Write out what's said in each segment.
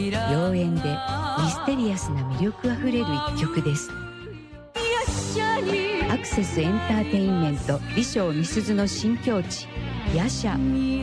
妖艶でミステリアスな魅力あふれる一曲です。アクセスエンターテインメント美少美鈴の新境地夜叉。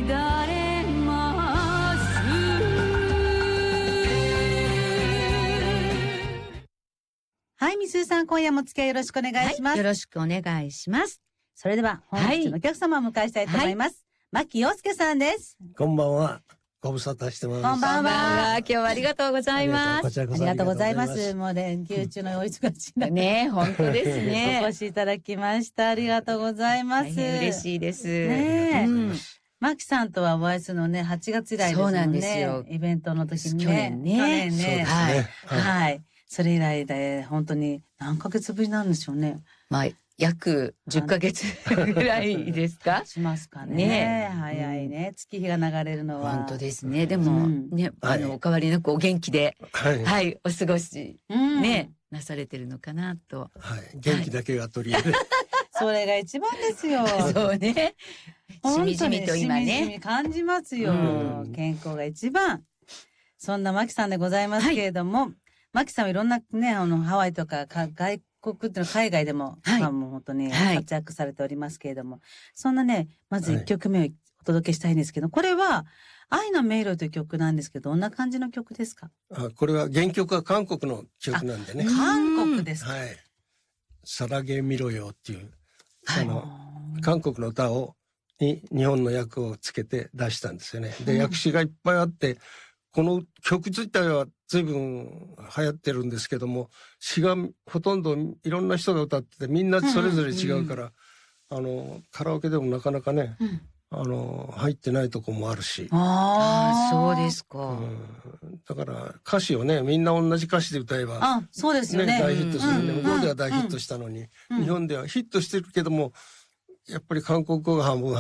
はい、みすずさん、今夜もお付き合いよろしくお願いします。 はい、よろしくお願いします。 それでは本日のお客様を迎えしたいと思います。牧陽介さんです。 こんばんは。ご無沙汰してます。 こんばんは。 今日はありがとうございます。 ありがとうございます。もう連休中のお忙しい中ね、本当ですね。 お越しいただきました。ありがとうございます。 嬉しいです。 ねえ。牧さんとはお会いするのね、8月以来ですもんね。そうなんですよ。イベントの時にね。 去年ね。 はい。はい。それ以来で、本当に何ヶ月ぶりなんでしょうね。 まあ、約10ヶ月ぐらいですかしますかね。早いね。月日が流れるのは。 本当ですね。でも、ね、お変わりなくお元気で、はい、お過ごし、ね、なされてるのかなと。 はい。元気だけが取り柄で。 それが一番ですよ。 そうね。しみじみと今ね。 しみじみ感じますよ。健康が一番。そんな牧さんでございますけれども、牧さんはいろんなね、ハワイとか外国っていうの海外でも、もう本当に活躍されておりますけれども、そんなね、まず1曲目をお届けしたいんですけど、これは、愛の迷路という曲なんですけど、どんな感じの曲ですか？ これは原曲は韓国の曲なんでね。 韓国ですか？ はい。さらげみろよっていう、韓国の歌に日本の訳をつけて出したんですよね。で、訳詞がいっぱいあって、この曲自体は随分流行ってるんですけども、詩がほとんどいろんな人が歌ってて、みんなそれぞれ違うから、カラオケでもなかなかね、入ってないとこもあるし。 ああ、そうですか。 だから歌詞をね、みんな同じ歌詞で歌えば、 そうですよね。 大ヒットするね。向こうでは大ヒットしたのに、日本ではヒットしてるけども、やっぱり韓国語が半分